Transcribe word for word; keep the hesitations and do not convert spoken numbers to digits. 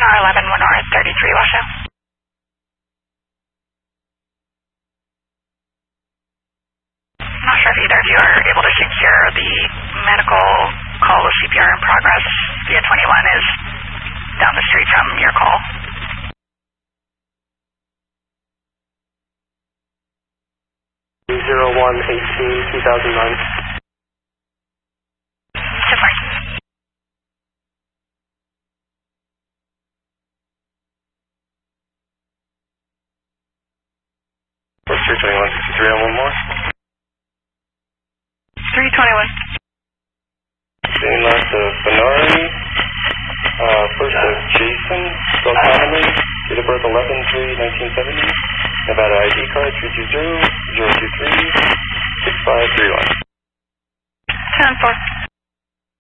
R eleven one R thirty-three, Washoe. I'm not sure if either of you are able to secure the medical call with C P R in progress via twenty-one is down the street from your call. zero one eighteen two thousand nine. Super. What's three twenty-one sixty-three on one more? three twenty-one. Scene last of Benari, uh, first of Jason, Self-Anime, date of birth eleven three nineteen seventy, Nevada I D card three two zero zero two three six five three one. ten four.